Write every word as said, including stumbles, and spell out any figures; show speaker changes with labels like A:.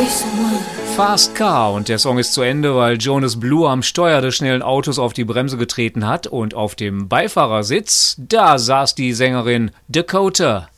A: Fast Car, und der Song ist zu Ende, weil Jonas Blue am Steuer des schnellen Autos auf die Bremse getreten hat und auf dem Beifahrersitz, da saß die Sängerin Dakota.